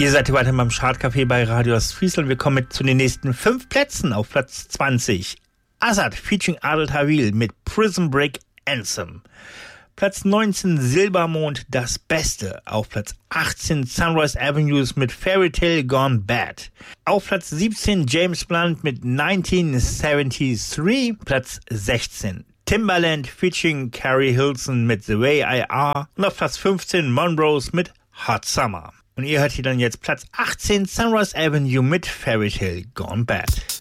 Ihr seid weiter beim Chartcafé bei Radio Ostfriesland. Wir kommen zu den nächsten 5 Plätzen. Auf Platz 20 Azad featuring Adel Tawil mit Prison Break Anthem. Platz 19 Silbermond, das Beste. Auf Platz 18 Sunrise Avenues mit Fairy Tale Gone Bad. Auf Platz 17 James Blunt mit 1973. Platz 16 Timbaland featuring Carrie Hilson mit The Way I Are. Und auf Platz 15 Monrose mit Hot Summer. Und ihr hört hier dann jetzt Platz 18 Sunrise Avenue mit Fairy Tale Gone Bad.